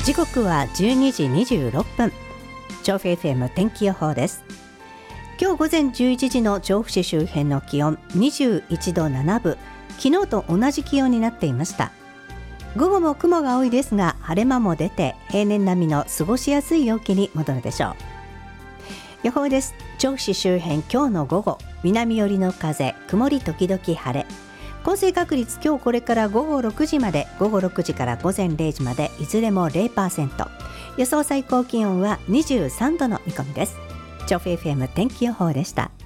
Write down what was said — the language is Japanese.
時刻は12時26分。調布 FM 天気予報です。今日午前11時の調布市周辺の気温21度7分、昨日と同じ気温になっていました。午後も雲が多いですが晴れ間も出て、平年並みの過ごしやすい陽気に戻るでしょう。予報です。調布市周辺、今日の午後、南寄りの風、曇り時々晴れ。降水確率、今日これから午後6時まで、午後6時から午前0時までいずれも 0%。 予想最高気温は23度の見込みです。調布 FM 天気予報でした。